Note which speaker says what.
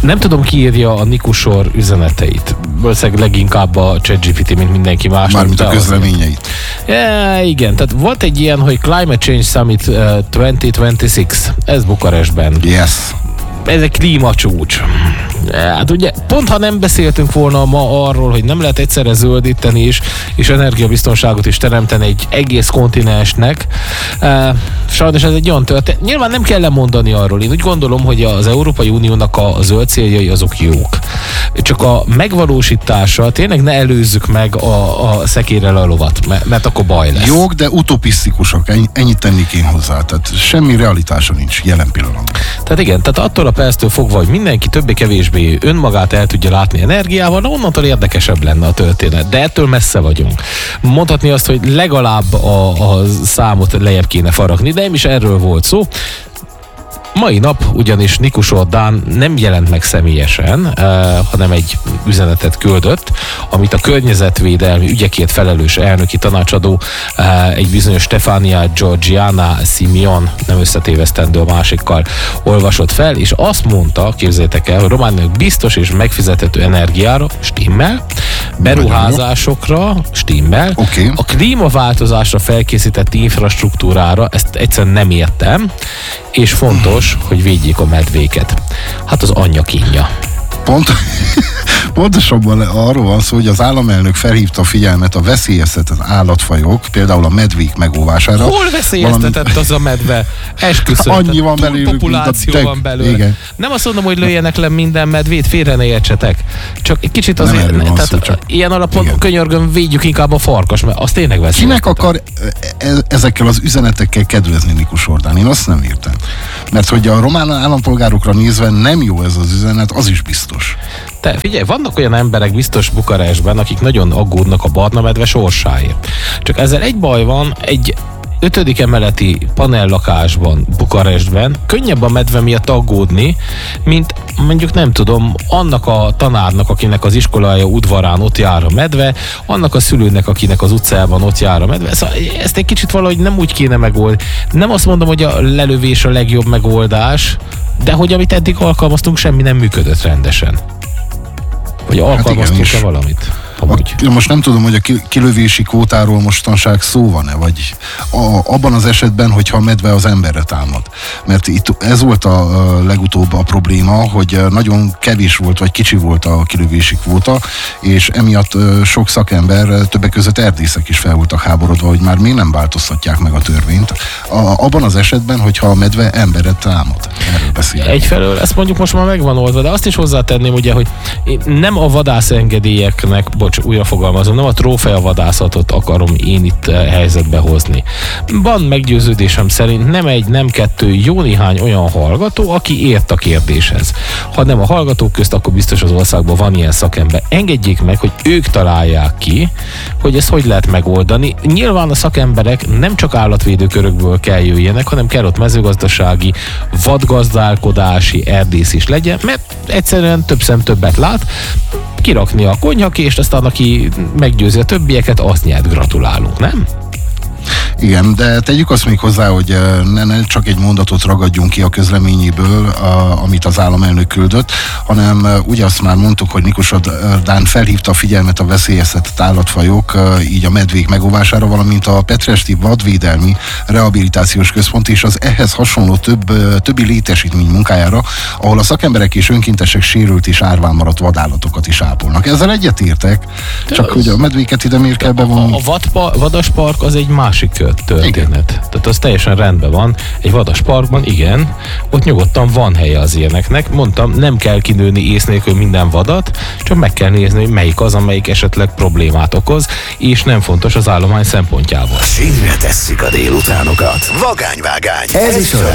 Speaker 1: Nem tudom, ki írja a Nikusor üzeneteit. Valószínűleg leginkább a ChatGPT, mint mindenki más.
Speaker 2: Mármint a közleményeit.
Speaker 1: Igen, tehát volt egy ilyen, hogy Climate Change Summit 2026. Ez Bukarestben.
Speaker 2: Yes.
Speaker 1: Ez egy klímacsúcs. Hát ugye, pont ha nem beszéltünk volna ma arról, hogy nem lehet egyszerre zöldíteni is, és energiabiztonságot is teremteni egy egész kontinensnek. Sajnos ez egy olyan történet. Nyilván nem kell lemondani arról. Én úgy gondolom, hogy az Európai Uniónak a zöld céljai azok jók. Csak a megvalósítása, tényleg ne előzzük meg a szekérrel a lovat, mert akkor baj lesz.
Speaker 2: Jók, de utopisztikusak. Ennyit tennék én hozzá. Tehát semmi realitása nincs jelen pillanatban.
Speaker 1: Tehát igen, tehát attól a perctől fogva, hogy mindenki többé-kevésbé önmagát el tudja látni energiával, onnantól érdekesebb lenne a történet. De ettől messze vagyunk. Mondhatni azt, hogy legalább a számot lejjebb kéne faragni, de nem is erről volt szó. Mai nap ugyanis Nikusor Dán nem jelent meg személyesen, hanem egy üzenetet küldött, amit a környezetvédelmi ügyekért felelős elnöki tanácsadó, egy bizonyos Stefania Georgiana Simeon, nem összetévesztendő a másikkal, olvasott fel, és azt mondta, képzeljétek el, hogy Romániának biztos és megfizethető energiára, stimmel, beruházásokra, stimmel,
Speaker 2: okay.
Speaker 1: A klímaváltozásra felkészített infrastruktúrára, ezt egyszerűen nem értem, és fontos, hogy védjék a medvéket. Hát az anyja kínja.
Speaker 2: Pontosabban arról van szó, hogy az államelnök felhívta a figyelmet a veszélyeztetett állatfajok, például a medvék megóvására.
Speaker 1: Hol veszélyeztetett az a medve? Esküszöm.
Speaker 2: Annyi van belőlük,
Speaker 1: populáció van belőle. Igen. Nem azt mondom, hogy lőjenek le minden medvét, félre ne értsetek. Csak egy kicsit azért, ilyen alapon igen. Könyörgöm, védjük inkább a farkas, mert azt tényleg veszélyeztetett.
Speaker 2: Kinek akar ezekkel az üzenetekkel kedvezni Nikusor Dán? Én azt nem értem. Mert hogy a román állampolgárokra nézve nem jó ez az üzenet, az is biztos.
Speaker 1: Te figyelj, vannak olyan emberek biztos Bukarestben, akik nagyon aggódnak a barna medve sorsáért. Csak ezzel egy baj van, egy 5. emeleti panellakásban, Bukarestben könnyebb a medve miatt aggódni, mint mondjuk nem tudom, annak a tanárnak, akinek az iskolája udvarán ott jár a medve, annak a szülőnek, akinek az utcában ott jár a medve. Szóval ezt egy kicsit valahogy nem úgy kéne megoldani. Nem azt mondom, hogy a lelövés a legjobb megoldás, de hogy amit eddig alkalmaztunk, semmi nem működött rendesen. Vagy alkalmaztunk-e valamit?
Speaker 2: Most nem tudom, hogy a kilövési kvótáról mostanság szó van-e, vagy abban az esetben, hogyha a medve az emberre támad. Mert itt ez volt a legutóbb a probléma, hogy nagyon kevés volt, vagy kicsi volt a kilövési kvóta, és emiatt sok szakember, többek között erdészek is fel voltak háborodva, hogy már még nem változtatják meg a törvényt. Abban az esetben, hogyha a medve emberre támad. Erről beszélünk.
Speaker 1: Egyfelől ezt mondjuk most már megvan oldva, de azt is hozzátenném, ugye, hogy nem a vadászengedélyeknek, újra fogalmazom, nem a trófeavadászatot akarom én itt helyzetbe hozni. Van meggyőződésem szerint nem egy, nem kettő, jó néhány olyan hallgató, aki ért a kérdéshez. Ha nem a hallgatók közt, akkor biztos az országban van ilyen szakember. Engedjék meg, hogy ők találják ki, hogy ezt hogy lehet megoldani. Nyilván a szakemberek nem csak állatvédőkörökből kell jöjjenek, hanem kell ott mezőgazdasági, vadgazdálkodási, erdész is legyen, mert egyszerűen több szem többet lát, kirakni a konyhakést, aztán aki meggyőzi a többieket, azt nyert, gratulálunk, nem?
Speaker 2: Igen, de tegyük azt még hozzá, hogy ne csak egy mondatot ragadjunk ki a közleményéből, amit az államelnök küldött, hanem ugye azt már mondtuk, hogy Nikusor Dán felhívta a figyelmet a veszélyeztetett állatfajok, így a medvék megóvására, valamint a Petresti Vadvédelmi Rehabilitációs Központ és az ehhez hasonló többi létesítmény munkájára, ahol a szakemberek és önkéntesek sérült és árván maradt vadállatokat is ápolnak. Ezzel egyetértek, csak hogy a medvéket ide miért kell bevonni?
Speaker 1: A vadaspark az egy másik történet. Igen. Tehát az teljesen rendben van. Egy vadasparkban, igen, ott nyugodtan van helye az ilyeneknek. Mondtam, nem kell kinőni ész nélkül minden vadat, csak meg kell nézni, hogy melyik az, amelyik esetleg problémát okoz, és nem fontos az állomány szempontjából.
Speaker 3: Sínre tesszük a délutánokat. Vagányvágány. Ez is olyan.